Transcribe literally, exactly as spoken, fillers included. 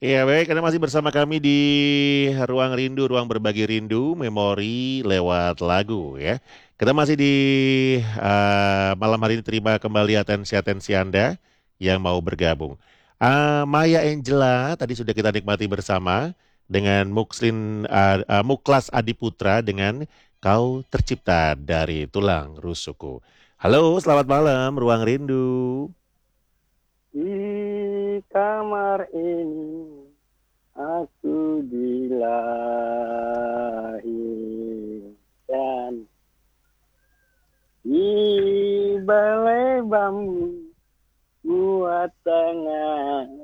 Ya baik, Anda masih bersama kami di Ruang Rindu, Ruang Berbagi Rindu, Memori lewat lagu ya. Kita masih di eh, malam hari ini terima kembali atensi-atensi Anda yang mau bergabung. Ah, Maya Angela tadi sudah kita nikmati bersama dengan Mukslin ah, ah, Muklas Adiputra dengan Kau Tercipta dari Tulang Rusukku. Halo, selamat malam, Ruang Rindu. Di kamar ini aku dilahirkan di balai bambu buat tangan